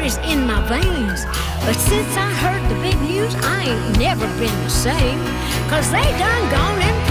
is in my veins. But since I heard the big news, I ain't never been the same. 'Cause they done gone and